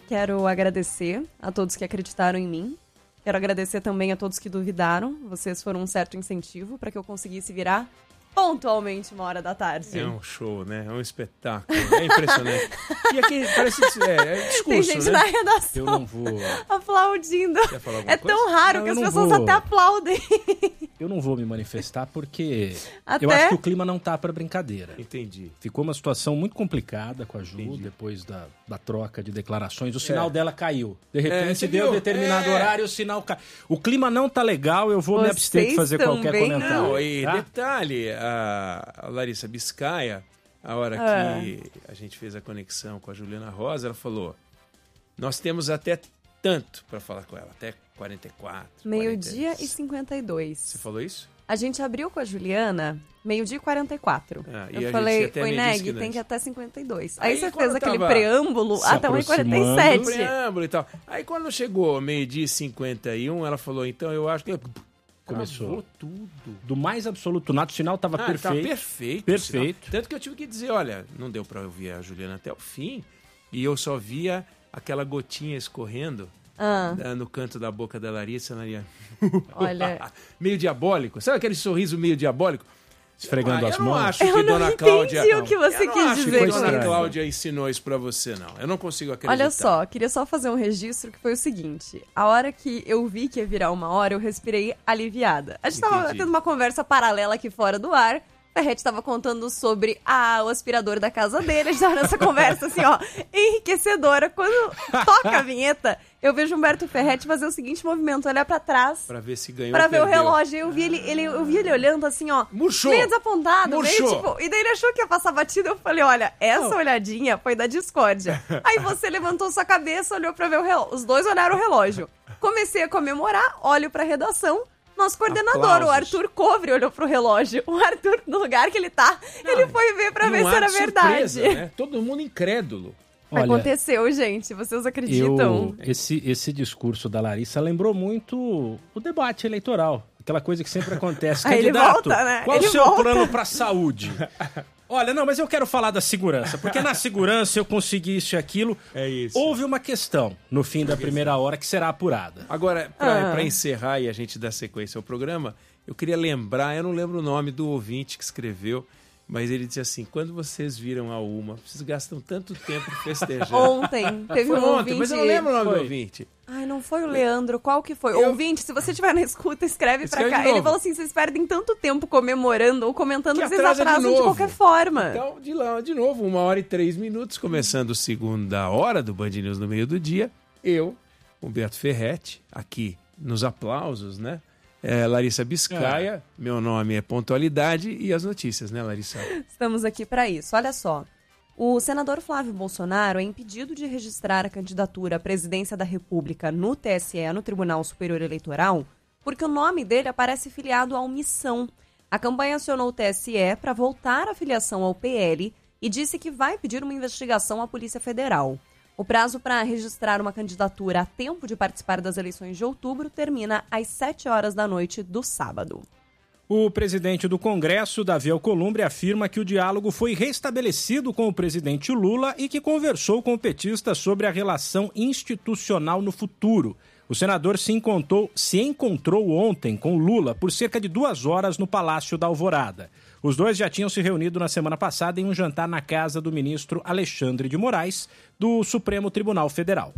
quero agradecer a todos que acreditaram em mim. Quero agradecer também a todos que duvidaram. Vocês foram um certo incentivo para que eu conseguisse virar pontualmente 1h da tarde. É um show, né? É um espetáculo. É impressionante. E aqui parece discurso, Tem gente né? na redação Eu não vou... aplaudindo. Quer falar alguma É coisa? tão raro Não, que eu as não pessoas vou. até aplaudem. Eu não vou me manifestar porque Até? eu acho que o clima não tá para brincadeira. Entendi. Ficou uma situação muito complicada com a Ju, Entendi. depois da troca de declarações. O sinal dela caiu. De repente, você deu viu? determinado horário, o sinal caiu. O clima não tá legal, eu vou me abster de Vocês fazer qualquer também comentário. Não, e tá? detalhe, a Larissa Biscaia, a hora que a gente fez a conexão com a Juliana Rosa, ela falou, nós temos até tanto para falar com ela, até 44. Meio-dia 40. e 52. Você falou isso? A gente abriu com a Juliana, meio-dia e 44. Ah, e a Eu gente falei, até oi, me Neg, disse que tem não. que ir até 52. Aí Aí você quando fez aquele tava preâmbulo se até aproximando, 1h47. Preâmbulo e tal. Aí quando chegou meio-dia e 51, ela falou, então eu acho que... Começou. Travou tudo. Do mais absoluto nada, o sinal estava Tá perfeito. perfeito. Perfeito. Sinal. Tanto que eu tive que dizer, olha, não deu pra ouvir a Juliana até o fim, e eu só via aquela gotinha escorrendo no canto da boca da Larissa. Olha. Meio diabólico. Sabe aquele sorriso meio diabólico? Esfregando as Eu não mãos. acho que Eu não Dona entendi Cláudia... o que você eu não quis acho dizer que com Dona isso. Cláudia ensinou isso pra você, não. Eu não consigo acreditar. Olha só, queria só fazer um registro que foi o seguinte. A hora que eu vi que ia virar 1h, eu respirei aliviada. A gente tava Entendi. tendo uma conversa paralela aqui fora do ar. O Ferretti tava contando sobre o aspirador da casa dele. A gente tava nessa conversa assim, ó, enriquecedora. Quando toca a vinheta, eu vejo o Humberto Ferretti fazer o seguinte movimento, olhar pra trás, Pra ver se ganhou pra ou ver o perdeu. relógio. Eu vi ele olhando assim, ó, Murchou. meio desapontado, meio Murchou. tipo... E daí ele achou que ia passar batido. Eu falei, olha, essa olhadinha foi da discórdia. Aí você levantou sua cabeça, olhou pra ver o relógio. Os dois olharam o relógio. Comecei a comemorar, olho pra redação. Nosso coordenador, Aplausos. o Arthur Covre, olhou pro relógio. O Arthur, no lugar que ele tá, ele foi ver pra E ver um se ar era de verdade. surpresa, né? Todo mundo incrédulo. Olha, Aconteceu, gente. Vocês acreditam? Esse discurso da Larissa lembrou muito o debate eleitoral. Aquela coisa que sempre acontece. Aí ele Candidato, volta, né? qual Ele o seu volta. plano para a saúde? Olha, não, mas eu quero falar da segurança, porque na segurança eu consegui isso e aquilo. É isso. Houve uma questão no fim da primeira hora que será apurada. Agora, pra encerrar e a gente dar sequência ao programa, eu queria lembrar, eu não lembro o nome do ouvinte que escreveu, mas ele disse assim, quando vocês viram a Uma, vocês gastam tanto tempo festejando. Ontem, teve Foi um ontem, ouvinte... mas eu não lembro o nome do Foi. ouvinte. Ai, não foi o Leandro, qual que foi? Eu- Ouvinte, se você estiver na escuta, escreve pra Escreve cá. de novo. Ele falou assim, vocês perdem tanto tempo comemorando ou comentando Que que vocês atrasa de atrasam de novo. qualquer forma. Então, de novo, 1h03, começando a segunda hora do Band News no meio do dia. Eu, Humberto Ferretti, aqui nos aplausos, né? Larissa Biscaia, meu nome é Pontualidade e as notícias, né, Larissa? Estamos aqui para isso. Olha só. O senador Flávio Bolsonaro é impedido de registrar a candidatura à presidência da República no TSE, no Tribunal Superior Eleitoral, porque o nome dele aparece filiado à omissão. A campanha acionou o TSE para voltar a filiação ao PL e disse que vai pedir uma investigação à Polícia Federal. O prazo para registrar uma candidatura a tempo de participar das eleições de outubro termina às 7h da noite do sábado. O presidente do Congresso, Davi Alcolumbre, afirma que o diálogo foi restabelecido com o presidente Lula e que conversou com o petista sobre a relação institucional no futuro. O senador se encontrou ontem com Lula por cerca de 2 horas no Palácio da Alvorada. Os dois já tinham se reunido na semana passada em um jantar na casa do ministro Alexandre de Moraes, do Supremo Tribunal Federal.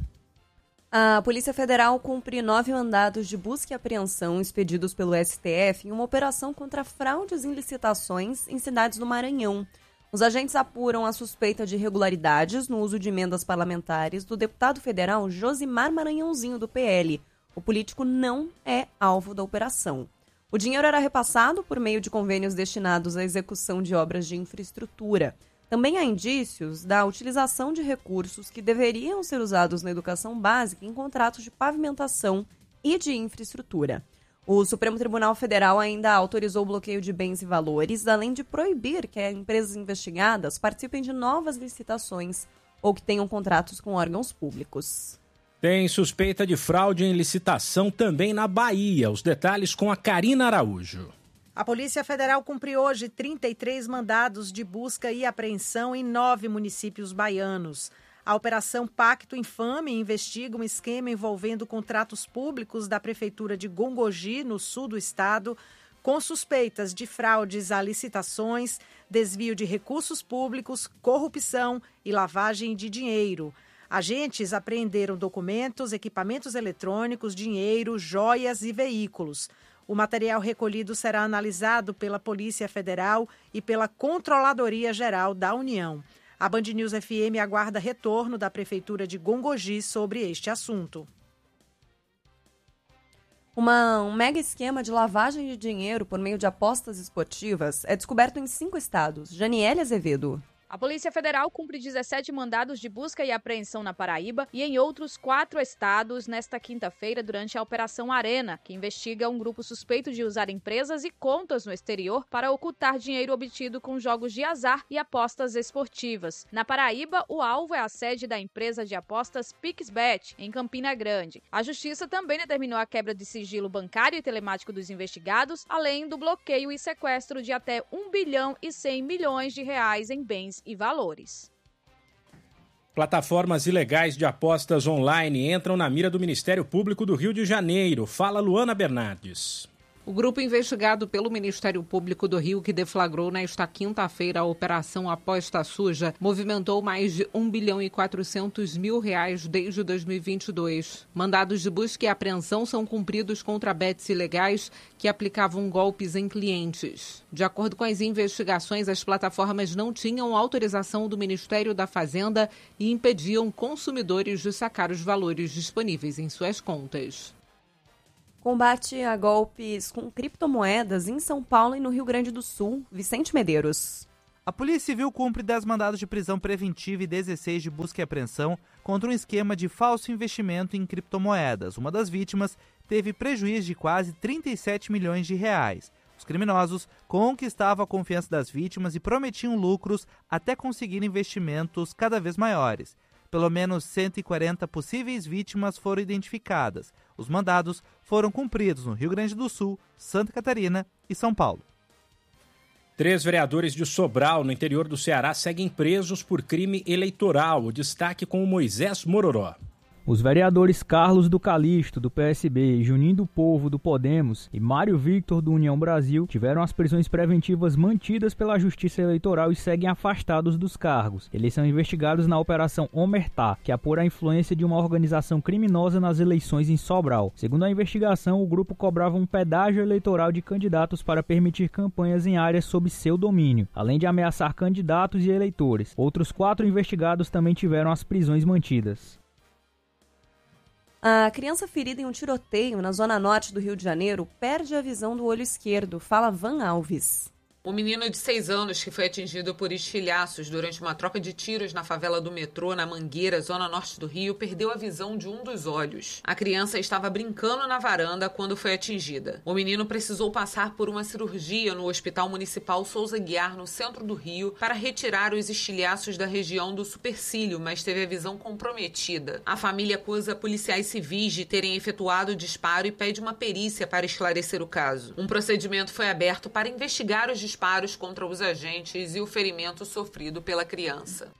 A Polícia Federal cumpre 9 mandados de busca e apreensão expedidos pelo STF em uma operação contra fraudes em licitações em cidades do Maranhão. Os agentes apuram a suspeita de irregularidades no uso de emendas parlamentares do deputado federal Josimar Maranhãozinho, do PL. O político não é alvo da operação. O dinheiro era repassado por meio de convênios destinados à execução de obras de infraestrutura. Também há indícios da utilização de recursos que deveriam ser usados na educação básica em contratos de pavimentação e de infraestrutura. O Supremo Tribunal Federal ainda autorizou o bloqueio de bens e valores, além de proibir que as empresas investigadas participem de novas licitações ou que tenham contratos com órgãos públicos. Tem suspeita de fraude em licitação também na Bahia. Os detalhes com a Karina Araújo. A Polícia Federal cumpriu hoje 33 mandados de busca e apreensão em 9 municípios baianos. A Operação Pacto Infame investiga um esquema envolvendo contratos públicos da Prefeitura de Gongogi, no sul do estado, com suspeitas de fraudes a licitações, desvio de recursos públicos, corrupção e lavagem de dinheiro. Agentes apreenderam documentos, equipamentos eletrônicos, dinheiro, joias e veículos. O material recolhido será analisado pela Polícia Federal e pela Controladoria Geral da União. A Band News FM aguarda retorno da Prefeitura de Gongogi sobre este assunto. Um mega esquema de lavagem de dinheiro por meio de apostas esportivas é descoberto em 5 estados. Janiele Azevedo. A Polícia Federal cumpre 17 mandados de busca e apreensão na Paraíba e em outros 4 estados nesta quinta-feira durante a Operação Arena, que investiga um grupo suspeito de usar empresas e contas no exterior para ocultar dinheiro obtido com jogos de azar e apostas esportivas. Na Paraíba, o alvo é a sede da empresa de apostas PixBet, em Campina Grande. A Justiça também determinou a quebra de sigilo bancário e telemático dos investigados, além do bloqueio e sequestro de até R$1 bilhão e 100 milhões em bens e valores. Plataformas ilegais de apostas online entram na mira do Ministério Público do Rio de Janeiro. Fala Luana Bernardes. O grupo investigado pelo Ministério Público do Rio, que deflagrou nesta quinta-feira a Operação Aposta Suja, movimentou mais de R$1 bilhão e 400 mil desde 2022. Mandados de busca e apreensão são cumpridos contra bets ilegais que aplicavam golpes em clientes. De acordo com as investigações, as plataformas não tinham autorização do Ministério da Fazenda e impediam consumidores de sacar os valores disponíveis em suas contas. Combate a golpes com criptomoedas em São Paulo e no Rio Grande do Sul. Vicente Medeiros. A Polícia Civil cumpre 10 mandados de prisão preventiva e 16 de busca e apreensão contra um esquema de falso investimento em criptomoedas. Uma das vítimas teve prejuízo de quase 37 milhões de reais. Os criminosos conquistavam a confiança das vítimas e prometiam lucros até conseguir investimentos cada vez maiores. Pelo menos 140 possíveis vítimas foram identificadas. Os mandados foram cumpridos no Rio Grande do Sul, Santa Catarina e São Paulo. 3 vereadores de Sobral, no interior do Ceará, seguem presos por crime eleitoral. O destaque com o Moisés Mororó. Os vereadores Carlos do Calixto, do PSB, Juninho do Povo, do Podemos e Mário Victor, do União Brasil, tiveram as prisões preventivas mantidas pela Justiça Eleitoral e seguem afastados dos cargos. Eles são investigados na Operação Omertá, que apura a influência de uma organização criminosa nas eleições em Sobral. Segundo a investigação, o grupo cobrava um pedágio eleitoral de candidatos para permitir campanhas em áreas sob seu domínio, além de ameaçar candidatos e eleitores. Outros 4 investigados também tiveram as prisões mantidas. A criança ferida em um tiroteio na zona norte do Rio de Janeiro perde a visão do olho esquerdo. Fala Van Alves. O menino de 6 anos que foi atingido por estilhaços durante uma troca de tiros na favela do metrô, na Mangueira, zona norte do Rio, perdeu a visão de um dos olhos. A criança estava brincando na varanda quando foi atingida. O menino precisou passar por uma cirurgia no Hospital Municipal Souza Guiar, no centro do Rio, para retirar os estilhaços da região do supercílio, mas teve a visão comprometida. A família acusa policiais civis de terem efetuado o disparo e pede uma perícia para esclarecer o caso. Um procedimento foi aberto para investigar os disparos contra os agentes e o ferimento sofrido pela criança.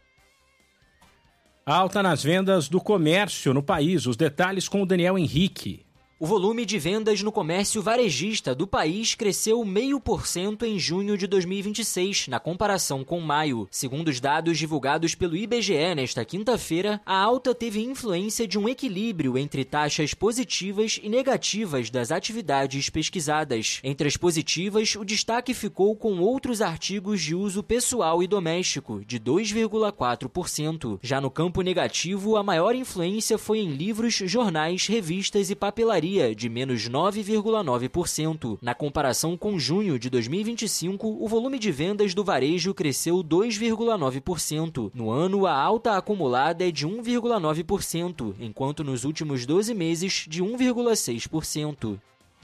Alta nas vendas do comércio no país. Os detalhes com o Daniel Henrique. O volume de vendas no comércio varejista do país cresceu 0,5% em junho de 2026, na comparação com maio. Segundo os dados divulgados pelo IBGE nesta quinta-feira, a alta teve influência de um equilíbrio entre taxas positivas e negativas das atividades pesquisadas. Entre as positivas, o destaque ficou com outros artigos de uso pessoal e doméstico, de 2,4%. Já no campo negativo, a maior influência foi em livros, jornais, revistas e papelaria, de menos 9,9%. Na comparação com junho de 2025, o volume de vendas do varejo cresceu 2,9%. No ano, a alta acumulada é de 1,9%, enquanto nos últimos 12 meses, de 1,6%.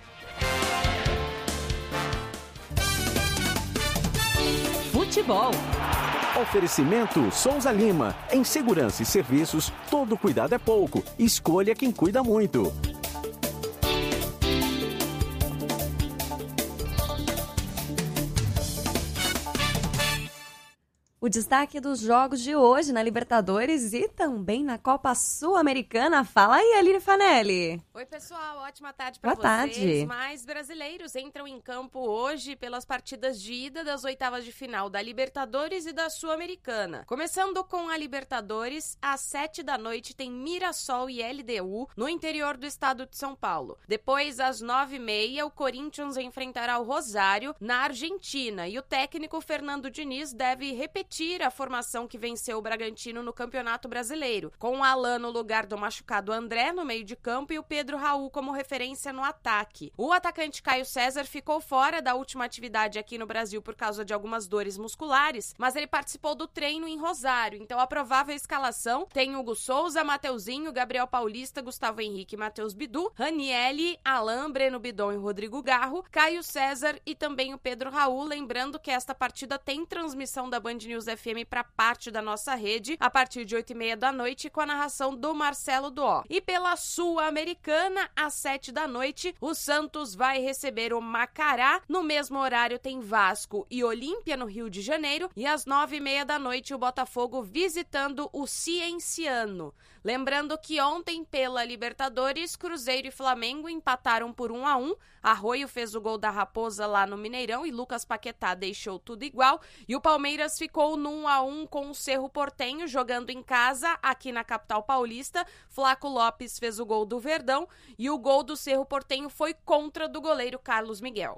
Futebol. Oferecimento Souza Lima. Em segurança e serviços, todo cuidado é pouco. Escolha quem cuida muito. O destaque dos jogos de hoje na Libertadores e também na Copa Sul-Americana. Fala aí, Aline Fanelli. Oi, pessoal. Ótima tarde para vocês. Tarde. Mais brasileiros entram em campo hoje pelas partidas de ida das oitavas de final da Libertadores e da Sul-Americana. Começando com a Libertadores, às 7h tem Mirassol e LDU no interior do estado de São Paulo. Depois, às 9h30, o Corinthians enfrentará o Rosário na Argentina e o técnico Fernando Diniz deve repetir a formação que venceu o Bragantino no Campeonato Brasileiro, com o Alan no lugar do machucado André no meio de campo e o Pedro Raul como referência no ataque. O atacante Caio César ficou fora da última atividade aqui no Brasil por causa de algumas dores musculares, mas ele participou do treino em Rosário, então a provável escalação tem Hugo Souza, Mateuzinho, Gabriel Paulista, Gustavo Henrique e Matheus Bidu, Ranielli, Alan, Breno Bidon e Rodrigo Garro, Caio César e também o Pedro Raul, lembrando que esta partida tem transmissão da Band News FM para parte da nossa rede, a partir de 8h30 com a narração do Marcelo Duó. E pela Sul-Americana, às 7h, o Santos vai receber o Macará. No mesmo horário tem Vasco e Olímpia no Rio de Janeiro. E às 9h30 o Botafogo visitando o Cienciano. Lembrando que ontem, pela Libertadores, Cruzeiro e Flamengo empataram por 1-1. Arroio fez o gol da Raposa lá no Mineirão e Lucas Paquetá deixou tudo igual. E o Palmeiras ficou no 1-1 com o Cerro Porteño, jogando em casa, aqui na capital paulista. Flaco Lopes fez o gol do Verdão e o gol do Cerro Porteño foi contra do goleiro Carlos Miguel.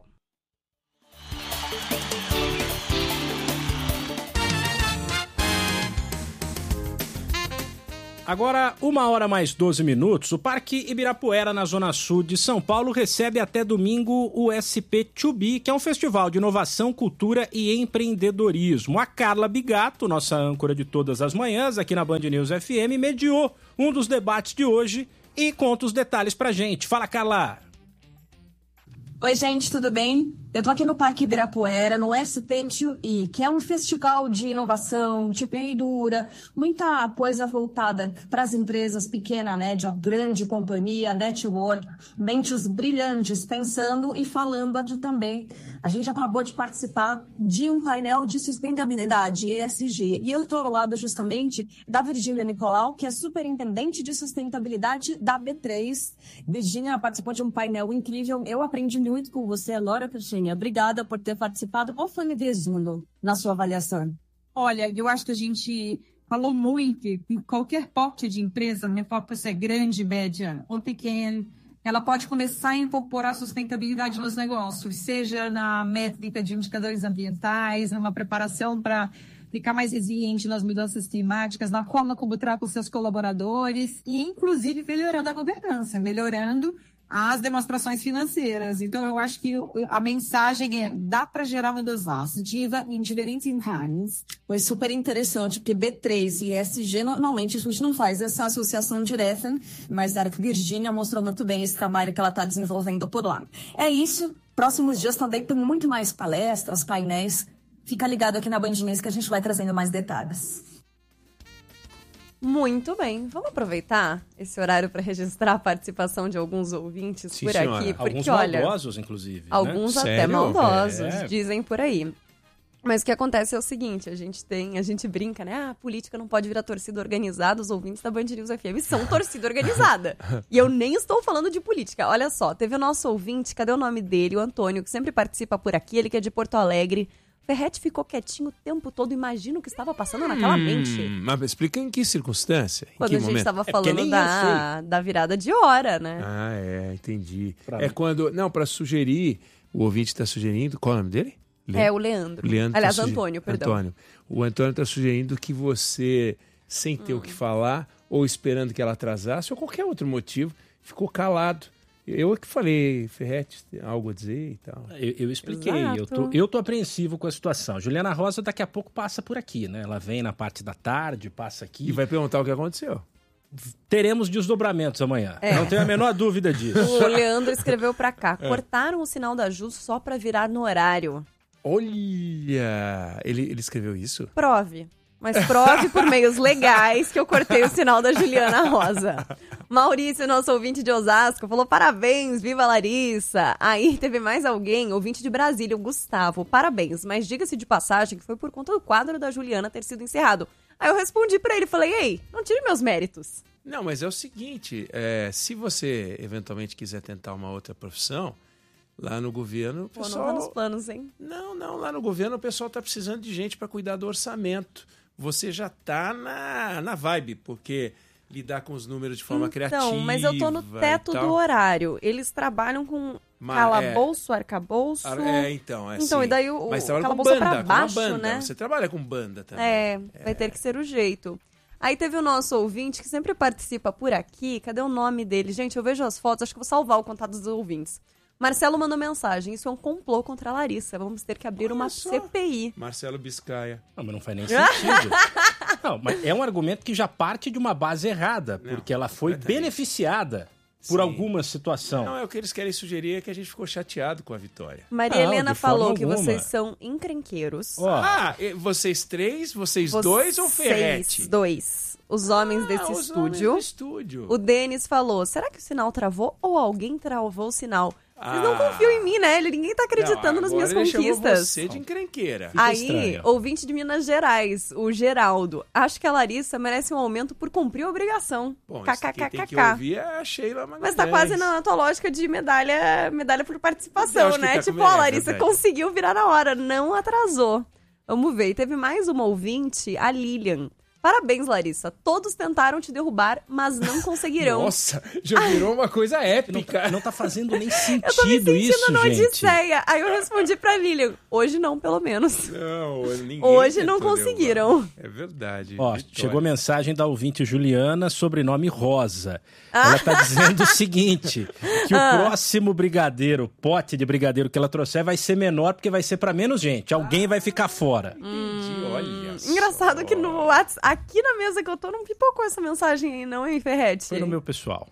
Agora, 1h mais 12, o Parque Ibirapuera, na Zona Sul de São Paulo, recebe até domingo o SP2B, que é um festival de inovação, cultura e empreendedorismo. A Carla Bigato, nossa âncora de todas as manhãs, aqui na Band News FM, mediou um dos debates de hoje e conta os detalhes pra gente. Fala, Carla! Oi, gente, tudo bem? Eu tô aqui no Parque Ibirapuera, no SP2E, que é um festival de inovação, de empreendedora, muita coisa voltada para as empresas pequenas, média, grande companhia, network, mentes brilhantes, pensando e falando também. A gente acabou de participar de um painel de sustentabilidade, ESG, e eu estou ao lado justamente da Virgínia Nicolau, que é superintendente de sustentabilidade da B3. Virgínia participou de um painel incrível, eu aprendi muito com você, Laura Peixinha. Obrigada por ter participado. Qual foi o resumo na sua avaliação? Olha, eu acho que a gente falou muito em qualquer porte de empresa, não importa se é grande, média ou pequena, ela pode começar a incorporar sustentabilidade nos negócios, seja na métrica de indicadores ambientais, numa preparação para ficar mais resiliente nas mudanças climáticas, na forma como trata os seus colaboradores e, inclusive, melhorando a governança, melhorando as demonstrações financeiras. Então, eu acho que a mensagem é: dá para gerar uma mudança positiva em diferentes áreas. Foi super interessante, porque B3 e ESG, normalmente a gente não faz essa associação direta, mas a Virgínia mostrou muito bem esse trabalho que ela está desenvolvendo por lá. É isso. Próximos dias também tem muito mais palestras, painéis. Fica ligado aqui na Band News que a gente vai trazendo mais detalhes. Muito bem, vamos aproveitar esse horário para registrar a participação de alguns ouvintes Sim, por senhora. aqui. Porque, alguns olha, maldosos, inclusive. Alguns né? até Sério? maldosos, dizem por aí. Mas o que acontece é o seguinte, a gente brinca, né? A política não pode virar torcida organizada, os ouvintes da Band News FM são torcida organizada. E eu nem estou falando de política. Olha só, teve o nosso ouvinte, cadê o nome dele? O Antônio, que sempre participa por aqui, ele que é de Porto Alegre. Ferretti ficou quietinho o tempo todo, imagina o que estava passando naquela mente. Mas explica em que circunstância? Quando em que a gente momento? estava falando da virada de hora, né? Ah, entendi. Quando... Não, para sugerir, o ouvinte está sugerindo... Qual é o nome dele? O Leandro. Aliás, Antônio, perdão. Antônio. O Antônio está sugerindo que você, sem ter o que falar, ou esperando que ela atrasasse, ou qualquer outro motivo, ficou calado. Eu que falei, Ferretti, tem algo a dizer e tal. Eu expliquei, eu tô apreensivo com a situação. Juliana Rosa daqui a pouco passa por aqui, né? Ela vem na parte da tarde, passa aqui. E vai perguntar o que aconteceu. Teremos desdobramentos amanhã. Não tenho a menor dúvida disso. O Leandro escreveu pra cá, cortaram o sinal da Ju só pra virar no horário. Olha! Ele escreveu isso? Prove. Mas prove por meios legais que eu cortei o sinal da Juliana Rosa. Maurício, nosso ouvinte de Osasco, falou parabéns, viva Larissa. Aí teve mais alguém, ouvinte de Brasília, o Gustavo, parabéns, mas diga-se de passagem que foi por conta do quadro da Juliana ter sido encerrado. Aí eu respondi pra ele, falei, ei, não tire meus méritos. Não, mas é o seguinte, se você eventualmente quiser tentar uma outra profissão, lá no governo o pessoal... Não tá nos planos, hein? Não, lá no governo o pessoal tá precisando de gente para cuidar do orçamento. Você já tá na vibe, porque lidar com os números de forma criativa. Então, mas eu tô no teto do horário. Eles trabalham com calabouço, arcabouço. Então, Então, e daí o mas trabalha com calabouço banda, pra baixo, com uma banda. né? Você trabalha com banda também. Vai ter que ser o jeito. Aí teve o nosso ouvinte que sempre participa por aqui. Cadê o nome dele? Gente, eu vejo as fotos, acho que vou salvar o contato dos ouvintes. Marcelo mandou mensagem, isso é um complô contra a Larissa. Vamos ter que abrir uma CPI. Marcelo Biscaia. Não, mas não faz nem sentido. Não, mas é um argumento que já parte de uma base errada, porque ela foi beneficiada por alguma situação. Não, é o que eles querem sugerir, é que a gente ficou chateado com a vitória. Maria Helena falou que vocês são encrenqueiros. Vocês três? Vocês dois ou Ferretti? Vocês dois. Os homens desse estúdio. O Denis falou, será que o sinal travou ou alguém travou o sinal? Vocês não confiam em mim, né? Ninguém tá acreditando nas minhas conquistas. Você de encrenqueira. Aí, ouvinte de Minas Gerais, o Geraldo. Acho que a Larissa merece um aumento por cumprir a obrigação. Bom, quem tem que ouvir é a Sheila Magalhães. Mas tá quase na tua lógica de medalha por participação, né? Tipo, a Larissa conseguiu virar na hora, não atrasou. Vamos ver. E teve mais uma ouvinte, a Lilian. Parabéns, Larissa. Todos tentaram te derrubar, mas não conseguirão. Nossa, já virou uma coisa épica. Não tá fazendo nem sentido eu tô me sentindo isso, no gente. Odisseia. Aí eu respondi pra Lilian, hoje não, pelo menos. Não, ninguém hoje não conseguiram. Derrubar. É verdade. Ó, chegou mensagem da ouvinte Juliana, sobrenome Rosa. Ela tá dizendo o seguinte, que o próximo brigadeiro, pote de brigadeiro que ela trouxer vai ser menor, porque vai ser pra menos gente. Alguém vai ficar fora. Entendi, olha só. Engraçado que no WhatsApp, aqui na mesa que eu tô, não pipocou essa mensagem aí, não, hein, Ferretti? Foi no meu pessoal.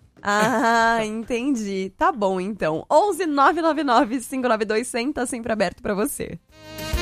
Entendi. Tá bom, então. 11 999 592 100 tá sempre aberto pra você.